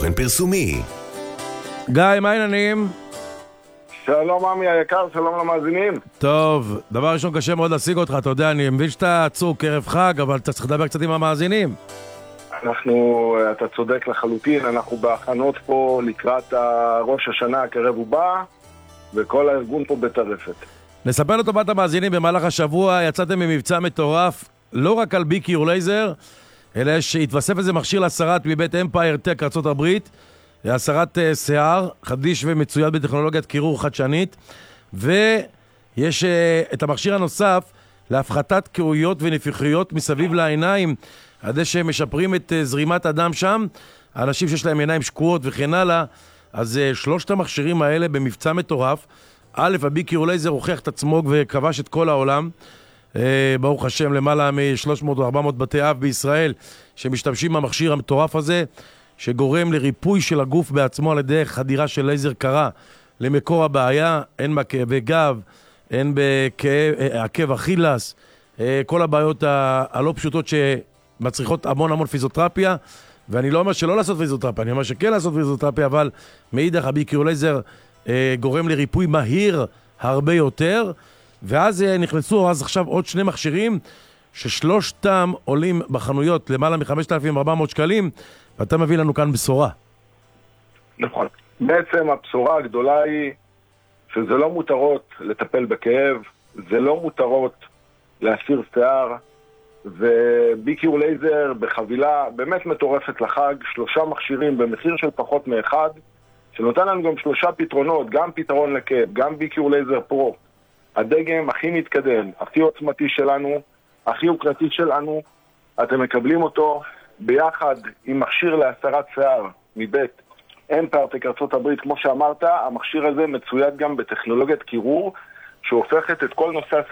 תוכן פרסומי. גיא, מה העניינים? שלום עמי היקר, שלום למאזינים. טוב, דבר ראשון קשה מאוד להשיג אותך, אתה יודע, אני מבין שאתה עצור כערב חג, אבל אתה צריך לדבר קצת עם המאזינים. אתה צודק לחלוטין, אנחנו בהכנות פה לקראת ראש השנה הקרב ובא, וכל הארגון פה בטרפת. נספר לטובת המאזינים, במהלך השבוע יצאתם ממבצע מטורף, לא רק על ביקיור לייזר, אלא שהתווסף איזה מכשיר להסרת מבית אמפייר טק ארצות הברית, הסרת שיער, חדיש ומצויד בטכנולוגיית קירור חדשנית, ויש את המכשיר הנוסף להפחתת קעויות ונפיחויות מסביב לעיניים, על ידי שהם משפרים את זרימת הדם שם, האנשים שיש להם עיניים שקועות וכן הלאה. אז שלושת המכשירים האלה במבצע מטורף. א', הביקיור לייזר הוכיח את עצמו וכבש את כל העולם, ברוך השם, למעלה מ-300 או 400 בתי אב בישראל שמשתמשים במכשיר המטורף הזה, שגורם לריפוי של הגוף בעצמו על ידי חדירה של לייזר קרה למקור הבעיה, הן בכאבי גב, הן בעקב אכילס, כל הבעיות הלא פשוטות שמצריכות המון פיזיותרפיה. ואני לא אומר שלא לעשות פיזיותרפיה, אני אומר שכן לעשות פיזיותרפיה, אבל מאידך הביקיור לייזר גורם לריפוי מהיר הרבה יותר. ואז נכנסו עכשיו עוד שני מכשירים ששלושתם עולים בחנויות למעלה מ-5,400 שקלים, ואתה מביא לנו כאן בשורה. נכון. בעצם הבשורה הגדולה היא שזה לא מותרות לטפל בכאב, זה לא מותרות להסיר שיער, וביקיור לייזר בחבילה באמת מטורפת לחג, 3 מכשירים במחיר של פחות מאחד, שנותן לנו גם 3 פתרונות, גם פתרון לכאב, גם ביקיור לייזר פרו, הדגם הכי מתקדם, הכי עוצמתי שלנו, הכי יוקרתי שלנו. אתם מקבלים אותו ביחד עם מכשיר להסרת שיער מבית אמפייר טק ארצות הברית. כמו שאמרת, המכשיר הזה מצויד גם בטכנולוגיית קירור שהופכת את כל נושא